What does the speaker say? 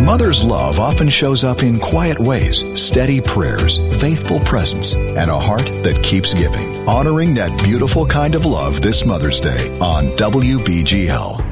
mother's love often shows up in quiet ways, steady prayers, faithful presence, and a heart that keeps giving. Honoring that beautiful kind of love this Mother's Day on WBGL.